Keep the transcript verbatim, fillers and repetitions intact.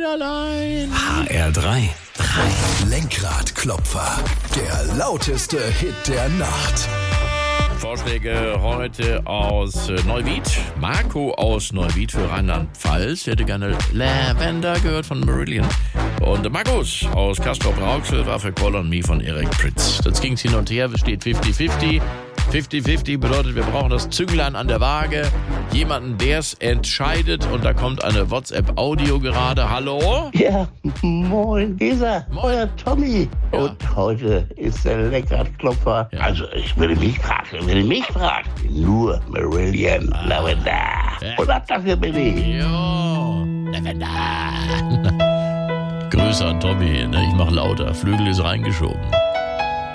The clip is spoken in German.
allein. H R drei. drei. Lenkradklopfer. Der lauteste Hit der Nacht. Vorschläge heute aus äh, Neuwied. Marco aus Neuwied für Rheinland-Pfalz. Ich hätte gerne Lavender gehört von Marillion. Und Markus aus Castrop-Rauxel war für Call on Me von Eric Prydz. Jetzt ging es hin und her, es steht fifty fifty. fifty fifty bedeutet, wir brauchen das Zünglein an der Waage. Jemanden, der es entscheidet. Und da kommt eine WhatsApp-Audio gerade. Hallo? Ja, moin, dieser, Moin. euer Tommy. Ja. Und heute ist der Lenkradklopfer. Ja. Also, ich würde mich fragen, würde mich fragen. Nur Marillion Lavender. Ja. Und ab dafür bin ich. Jo, Lavender. Grüße an Tommy. Ne? Ich mache lauter. Flügel ist reingeschoben.